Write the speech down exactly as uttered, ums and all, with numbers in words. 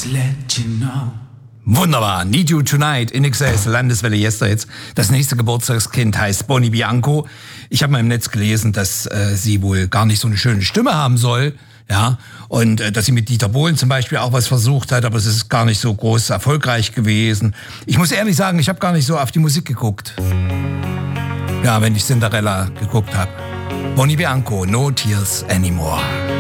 Just let you know. Wunderbar. Need You Tonight, In Excess, Landeswelle Yesterhits. Das nächste Geburtstagskind heißt Bonnie Bianco. Ich habe mal im Netz gelesen, dass äh, sie wohl gar nicht so eine schöne Stimme haben soll. Ja, und äh, dass sie mit Dieter Bohlen zum Beispiel auch was versucht hat, aber es ist gar nicht so groß erfolgreich gewesen. Ich muss ehrlich sagen, ich habe gar nicht so auf die Musik geguckt. Ja, wenn ich Cinderella geguckt habe. Bonnie Bianco, No Tears Anymore.